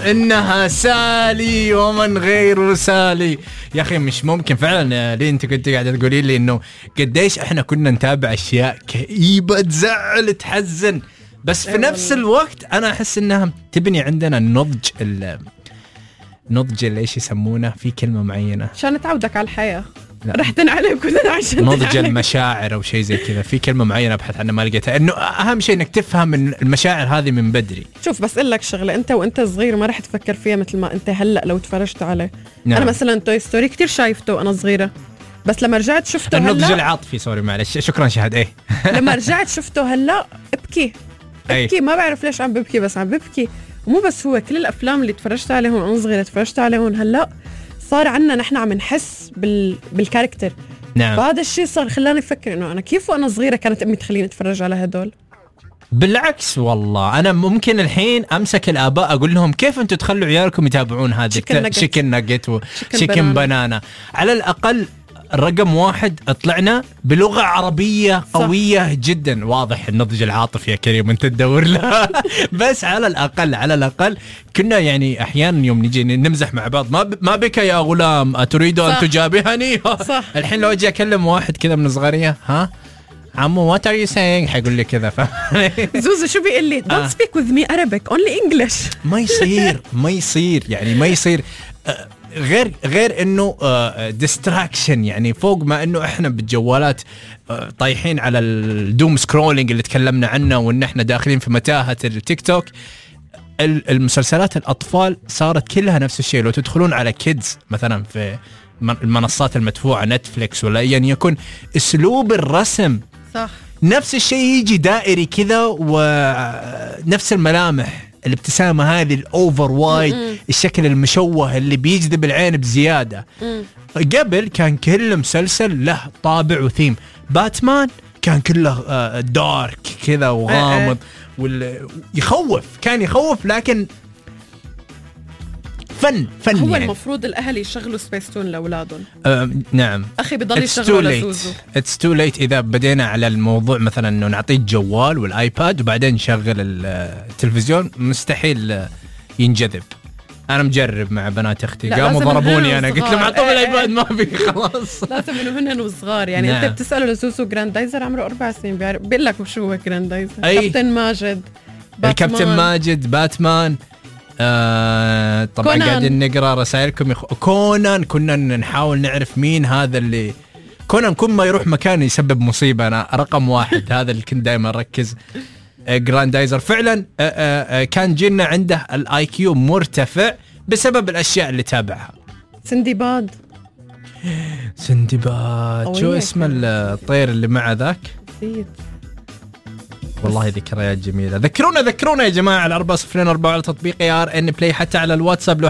إنها سالي ومن غير سالي. يا أخي مش ممكن فعلا. ليه أنت كنت قاعدة تقولي لي إنه قديش إحنا كنا نتابع أشياء كئيبة تزعل تحزن، بس في نفس الوقت أنا أحس إنها تبني عندنا نضج اللي إيش يسمونه في كلمة معينة عشان تعودك على الحياة. رح تنعلم كلنا عشان نضج المشاعر أو شيء زي كذا. في كلمة معينة أبحث عنها ما لقيتها، إنه أهم شيء إنك تفهم المشاعر هذه من بدري. شوف بس أقول لك شغلة، أنت وأنت صغير ما رح تفكر فيها مثل ما أنت هلأ لو تفرجت عليه. نعم. أنا مثلا توي ستوري كتير شايفته أنا صغيرة، بس لما رجعت شفته النضج هلأ العاطفي. سوري معلش، شكرا شهد. إيه لما رجعت شفته هلأ ابكي ما بعرف ليش عم ببكي، بس عم ببكي. ومو بس هو، كل الأفلام اللي تفرجت عليهم أنا صغيرة تفرجت عليهم هلأ صار عنا نحن عم نحس بالكاركتر. نعم. فهذا الشيء صار خلاني أفكر إنه أنا كيف وأنا صغيرة كانت أمي تخليني أتفرج على هدول. بالعكس والله أنا ممكن الحين أمسك الآباء أقول لهم كيف أنتوا تخلوا عيالكم يتابعون هذا شيكن ناجت وشيكن بنانا. على الأقل رقم 1 طلعنا بلغة عربية قوية جدا. واضح النضج العاطفي يا كريم أنت تدور لها. بس على الأقل كنا يعني أحيانا يوم نجي نمزح مع بعض ما بك يا غلام أتريد أن تجابهني. الحين لو أجي أكلم واحد كذا من صغارية، ها عمو what are you saying حيقول لي كذا. زوزو شو بيقول لي don't speak with me Arabic only English. ما يصير يعني ما يصير. غير انه ديستراكشن يعني فوق ما انه احنا بالجوالات طايحين على الدوم سكرولينج اللي تكلمنا عنه، وان احنا داخلين في متاهة التيك توك. المسلسلات الأطفال صارت كلها نفس الشيء. لو تدخلون على كيدز مثلا في المنصات المدفوعة نتفليكس ولا أيا يكن، أسلوب الرسم صح نفس الشيء، يجي دائري كذا ونفس الملامح، الابتسامة هذه الأوفر وايد، الشكل المشوه اللي بيجذب العين بزيادة. قبل كان كل مسلسل له طابع وثيم. باتمان كان كله دارك كذا وغامض كان يخوف لكن فن هو يعني. المفروض الأهل يشغلوا سبيستون لأولادهم. نعم أخي بضل يشغلوا لزوزو. It's too late إذا بدينا على الموضوع مثلا إنه نعطيه الجوال والآيباد وبعدين نشغل التلفزيون، مستحيل ينجذب. أنا مجرب مع بنات أختي قاموا ضربوني، أنا قلت لهم عطوا الآيباد ما في خلاص. لازم إنه هن وصغار يعني. نعم. أنت بتسأله لزوزو جراندايزر عمره 4 سنين بيقول لك وشو هو جراندايزر. كابتن ماجد، الكابتن ماجد، باتمان. طبعا قاعدين نقرأ رسائلكم. كونان كنا نحاول نعرف مين هذا اللي كونان كل ما يروح مكان يسبب مصيبة. أنا رقم 1 هذا اللي كنت دائما أركز. جراندايزر فعلا كان جينا عنده الاي كيو مرتفع بسبب الاشياء اللي تابعها. سندباد شو اسم الطير اللي مع ذاك؟ والله ذكريات جميلة. ذكرونا يا جماعة على 4004 على تطبيق ARN Play، حتى على الواتساب.